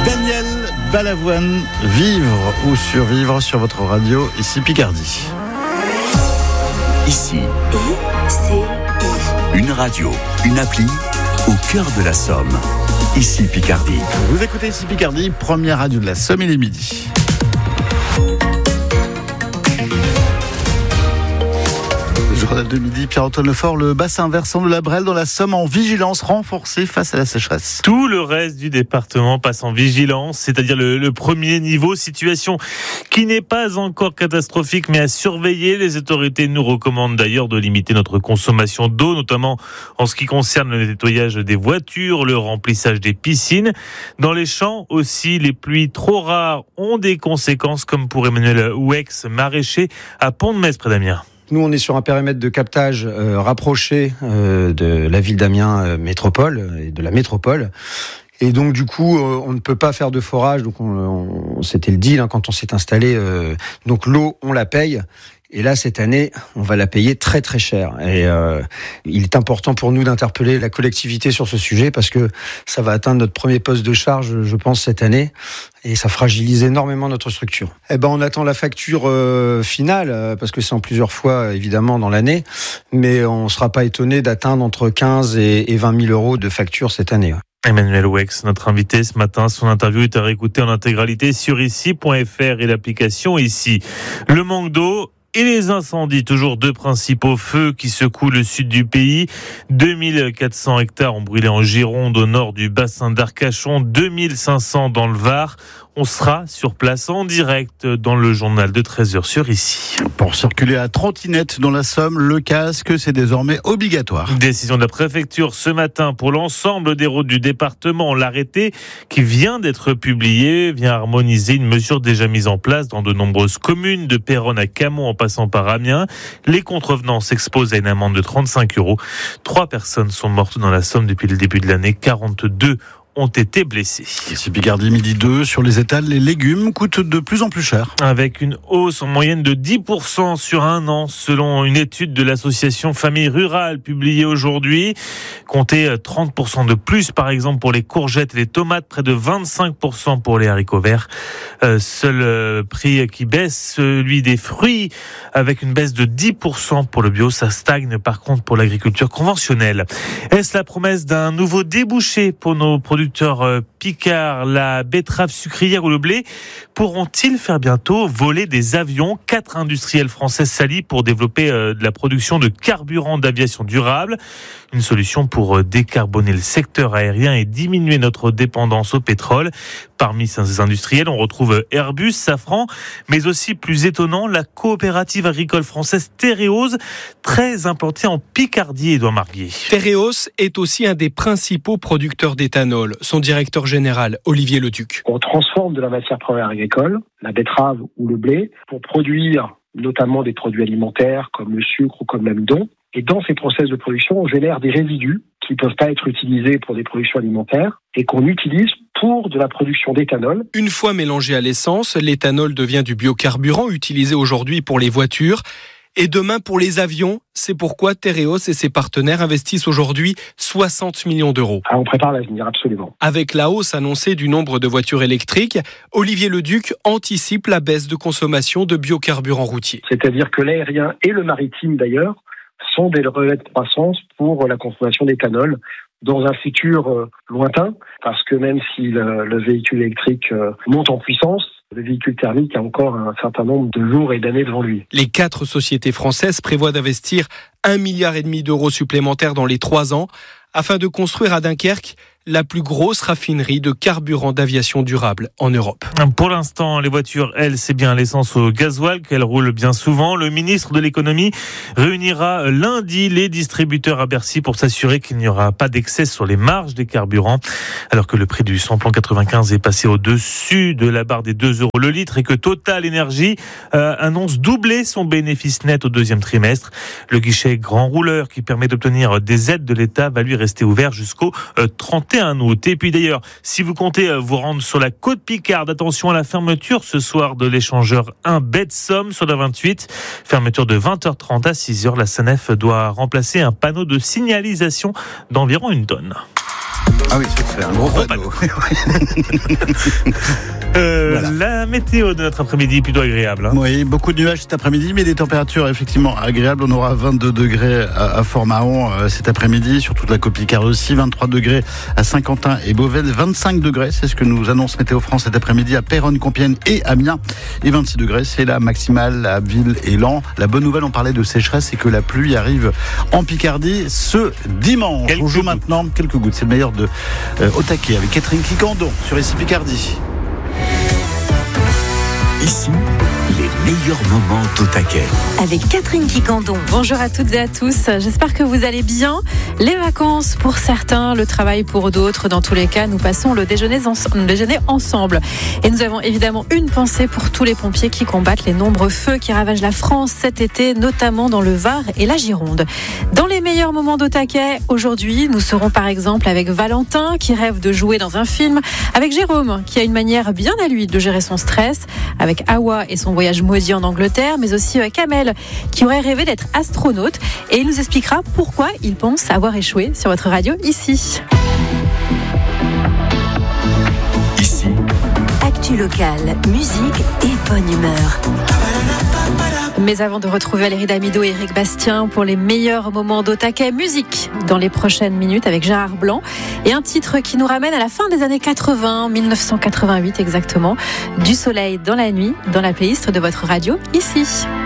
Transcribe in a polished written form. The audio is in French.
Daniel Balavoine, vivre ou survivre sur votre radio, ici Picardie. Ici, une radio, une appli au cœur de la Somme. Ici Picardie. Vous écoutez ici Picardie, première radio de la Somme, il est midi. Journal de midi, Pierre-Antoine Lefort, le bassin versant de la Brelle dans la Somme en vigilance renforcée face à la sécheresse. Tout le reste du département passe en vigilance, c'est-à-dire le premier niveau, situation qui n'est pas encore catastrophique mais à surveiller. Les autorités nous recommandent d'ailleurs de limiter notre consommation d'eau, notamment en ce qui concerne le nettoyage des voitures, le remplissage des piscines. Dans les champs aussi, les pluies trop rares ont des conséquences, comme pour Emmanuel Ouex, maraîcher à Pont-de-Metz près d'Amiens. Nous, on est sur un périmètre de captage rapproché de la ville d'Amiens métropole et de la métropole. Et donc, du coup, on ne peut pas faire de forage. Donc, c'était le deal quand on s'est installé. Donc, l'eau, on la paye. Et là, cette année, on va la payer très très cher. Et il est important pour nous d'interpeller la collectivité sur ce sujet parce que ça va atteindre notre premier poste de charge, je pense, cette année. Et ça fragilise énormément notre structure. On attend la facture finale, parce que c'est en plusieurs fois, évidemment, dans l'année. Mais on ne sera pas étonné d'atteindre entre 15 et 20 000 euros de facture cette année. Emmanuel Ouex, notre invité ce matin. Son interview est à réécouter en intégralité sur ici.fr et l'application Ici. Le manque d'eau et les incendies, toujours deux principaux feux qui secouent le sud du pays. 2400 hectares ont brûlé en Gironde, au nord du bassin d'Arcachon, 2500 dans le Var. On sera sur place en direct dans le journal de 13h sur Ici. Pour circuler à trottinette dans la Somme, le casque, c'est désormais obligatoire. Décision de la préfecture ce matin pour l'ensemble des routes du département. L'arrêté qui vient d'être publié vient harmoniser une mesure déjà mise en place dans de nombreuses communes, de Péronne à Camon en passant par Amiens. Les contrevenants s'exposent à une amende de 35 €. 3 personnes sont mortes dans la Somme depuis le début de l'année, 42 ont été blessés. Ici Picardie, midi 2, sur les étals, les légumes coûtent de plus en plus cher. Avec une hausse en moyenne de 10% sur un an, selon une étude de l'association Famille Rurale publiée aujourd'hui. Comptez 30% de plus, par exemple, pour les courgettes et les tomates, près de 25% pour les haricots verts. Seul prix qui baisse, celui des fruits, avec une baisse de 10% pour le bio. Ça stagne, par contre, pour l'agriculture conventionnelle. Est-ce la promesse d'un nouveau débouché pour nos producteurs picards? La betterave sucrière ou le blé pourront-ils faire bientôt voler des avions? 4 industriels français s'allient pour développer de la production de carburant d'aviation durable. Une solution pour décarboner le secteur aérien et diminuer notre dépendance au pétrole. Parmi ces industriels, on retrouve Airbus, Safran, mais aussi, plus étonnant, la coopérative agricole française Tereos, très implantée en Picardie, Édouard Marguier. Tereos est aussi un des principaux producteurs d'éthanol. Son directeur général, Olivier Leduc. On transforme de la matière première agricole, la betterave ou le blé, pour produire notamment des produits alimentaires comme le sucre ou comme l'amidon. Et dans ces process de production, on génère des résidus qui ne peuvent pas être utilisés pour des productions alimentaires et qu'on utilise pour de la production d'éthanol. Une fois mélangé à l'essence, l'éthanol devient du biocarburant utilisé aujourd'hui pour les voitures et demain pour les avions. C'est pourquoi Tereos et ses partenaires investissent aujourd'hui 60 millions d'euros. On prépare l'avenir, absolument. Avec la hausse annoncée du nombre de voitures électriques, Olivier Leduc anticipe la baisse de consommation de biocarburants routiers. C'est-à-dire que l'aérien et le maritime, d'ailleurs, sont des relais de croissance pour la consommation d'éthanol dans un futur lointain, parce que même si le véhicule électrique monte en puissance, le véhicule thermique a encore un certain nombre de jours et d'années devant lui. Les 4 sociétés françaises prévoient d'investir 1,5 milliard d'euros supplémentaires dans les 3 ans afin de construire à Dunkerque la plus grosse raffinerie de carburant d'aviation durable en Europe. Pour l'instant, les voitures, elles, c'est bien l'essence au gasoil qu'elles roulent bien souvent. Le ministre de l'économie réunira lundi les distributeurs à Bercy pour s'assurer qu'il n'y aura pas d'excès sur les marges des carburants. Alors que le prix du samplon 95 est passé au-dessus de la barre des 2 € le litre et que Total Énergie annonce doubler son bénéfice net au 2e trimestre. Le guichet grand rouleur qui permet d'obtenir des aides de l'État va lui rester ouvert jusqu'au 31 août. Et puis d'ailleurs, si vous comptez vous rendre sur la côte Picarde, attention à la fermeture ce soir de l'échangeur 1 baie de Somme sur la 28. Fermeture de 20h30 à 6h. La SANEF doit remplacer un panneau de signalisation d'environ 1 tonne. Ah oui, c'est un gros panneau. Voilà. La météo de notre après-midi est plutôt agréable. Oui, beaucoup de nuages cet après-midi, mais des températures effectivement agréables. On aura 22 degrés à Fort-Mahon cet après-midi, sur toute la côte Picard aussi, 23 degrés à Saint-Quentin et Beauvais, 25 degrés, c'est ce que nous annonce Météo France cet après-midi à Péronne, Compiègne et Amiens, et 26 degrés, c'est la maximale à Abbeville et Laon. La bonne nouvelle, on parlait de sécheresse, c'est que la pluie arrive en Picardie ce dimanche. On joue maintenant quelques gouttes, c'est le meilleur de Au taquet avec Catherine Quicandon sur ici Picardie. Ici, les meilleurs moments d'Au taquet. Avec Catherine Quicandon. Bonjour à toutes et à tous, j'espère que vous allez bien. Les vacances pour certains, le travail pour d'autres. Dans tous les cas, nous passons le déjeuner ensemble. Et nous avons évidemment une pensée pour tous les pompiers qui combattent les nombreux feux qui ravagent la France cet été, notamment dans le Var et la Gironde. Dans les meilleurs moments d'Au taquet, aujourd'hui, nous serons par exemple avec Valentin qui rêve de jouer dans un film, avec Jérôme qui a une manière bien à lui de gérer son stress, avec Awa et son voyage maudit en Angleterre, mais aussi Kamel qui aurait rêvé d'être astronaute, et il nous expliquera pourquoi il pense avoir échoué sur votre radio ici. Ici, Actu locale, musique et bonne humeur. Mais avant de retrouver Valérie Damido et Eric Bastien pour les meilleurs moments d'Au taquet, musique dans les prochaines minutes avec Gérard Blanc et un titre qui nous ramène à la fin des années 80, 1988 exactement, Du soleil dans la nuit, dans la playlist de votre radio ici.